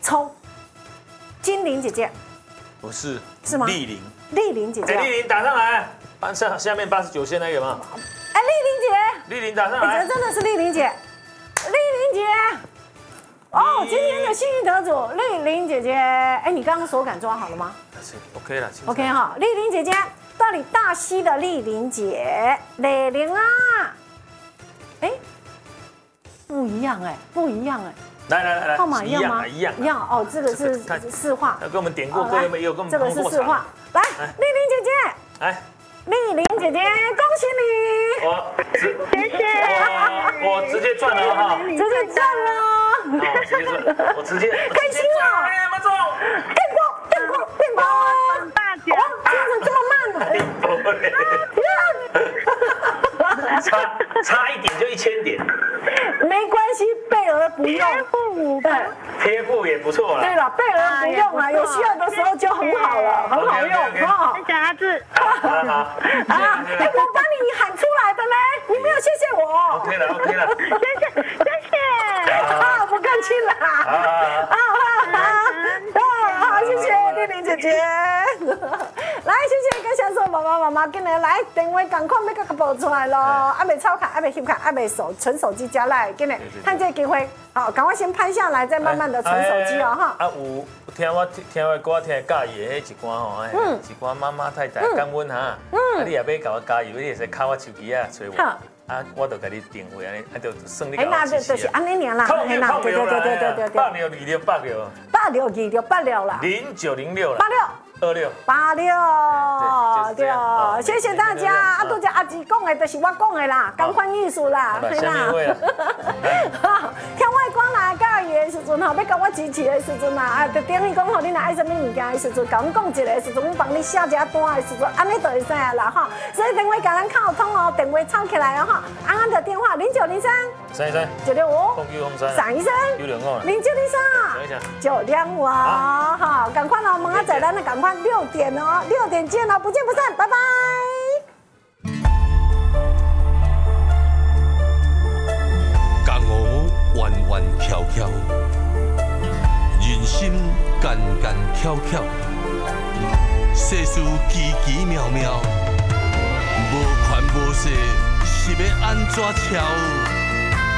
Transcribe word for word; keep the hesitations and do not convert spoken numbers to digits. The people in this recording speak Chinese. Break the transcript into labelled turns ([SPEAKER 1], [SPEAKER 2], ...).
[SPEAKER 1] 冲，金玲姐姐
[SPEAKER 2] 不是，
[SPEAKER 1] 是吗？
[SPEAKER 2] 丽玲，
[SPEAKER 1] 丽玲姐姐，
[SPEAKER 2] 哎，丽玲打上来，按下下面八十九线那个吗？
[SPEAKER 1] 哎，丽玲姐，
[SPEAKER 2] 丽玲打上
[SPEAKER 1] 哎，
[SPEAKER 2] 来，
[SPEAKER 1] 这真的是丽玲姐，丽玲姐。哦，今天的幸运得主丽玲姐姐，哎，你刚刚手感抓好了吗
[SPEAKER 2] ？OK 了
[SPEAKER 1] ，OK 哈，丽玲姐姐，到底大溪的丽玲姐，丽玲啊，哎，不一样哎，不一样哎，
[SPEAKER 2] 来来来来，
[SPEAKER 1] 号码一样吗？
[SPEAKER 2] 一样
[SPEAKER 1] 一样哦，这个是市话，
[SPEAKER 2] 要跟我们点过，各位也有跟我们
[SPEAKER 1] 这个是市话，来，丽玲姐姐，
[SPEAKER 2] 来，
[SPEAKER 1] 丽玲姐姐，恭喜你，
[SPEAKER 2] 我直
[SPEAKER 3] 谢谢，
[SPEAKER 2] 我我直接赚了哈，
[SPEAKER 1] 直接赚了。
[SPEAKER 2] 好，直接赚，我直接
[SPEAKER 1] 开心哦！
[SPEAKER 2] 哎，马总，
[SPEAKER 1] 变光，变光，变光！
[SPEAKER 3] 大奖！
[SPEAKER 1] 哇，怎么这么
[SPEAKER 2] 慢？差差一点就一千点，
[SPEAKER 1] 没关系，备而不用。
[SPEAKER 3] 父母
[SPEAKER 1] 对，
[SPEAKER 2] 贴布也不错啦。
[SPEAKER 1] 对了，备而不用啊，有需要的时候就很好了，很好用哈。
[SPEAKER 3] 小孩子，
[SPEAKER 2] 好好
[SPEAKER 1] 啊，哎，我帮你喊出来的嘞，你没有谢谢我。
[SPEAKER 2] ，OK 了 OK 了，
[SPEAKER 3] 谢谢谢谢。
[SPEAKER 1] 啊，不客气啦。啊啊啊！好，谢谢丽玲姐姐。来，谢谢跟享受爸爸妈妈，今日来电话赶快要甲报出来咯，还没抄卡，还没翕卡，还没手存手机加来，今日看这个机会，好，赶快先拍下来，再慢慢的存手机哦哈。
[SPEAKER 2] 啊有听我听我歌听介意的迄一寡吼，哎，一寡妈妈太太感恩哈，啊你也要甲我加油，你会使敲我手机啊，找我。 啊，我就给你定位安尼，啊，就算你
[SPEAKER 1] 哎，那就就是安尼年啦，
[SPEAKER 2] 哎那
[SPEAKER 1] 对对对对对对对，
[SPEAKER 2] 八六二六八六，
[SPEAKER 1] 八六二六八六啦，
[SPEAKER 2] 零九零六
[SPEAKER 1] 八六。
[SPEAKER 2] 二六
[SPEAKER 1] 八六，
[SPEAKER 2] 对，
[SPEAKER 1] 谢谢大家。啊，拄只阿姊讲的，就是我讲的啦，同款意思啦，
[SPEAKER 2] 对啦。
[SPEAKER 1] 听我讲啦，教育的时阵吼，要甲我支持的时阵啦，啊，就等于讲吼，你若爱什么物件的时阵，甲阮讲一个的时阵，阮帮你写一下单的时阵，安尼就会使啊啦吼。所以电话甲咱敲通哦，电话抄起来哦吼，安安的电话零九零三
[SPEAKER 2] 三一三
[SPEAKER 1] 九六五
[SPEAKER 2] 空九空三
[SPEAKER 1] 三一三
[SPEAKER 2] 九两五
[SPEAKER 1] 零九零三九两五，好，赶快哦，问阿仔，咱的赶快六点哦，六点见哦，不见不散，拜拜。
[SPEAKER 4] 江湖弯弯翘翘，人心干干巧巧，世事奇奇妙妙，无权无势是要安怎超？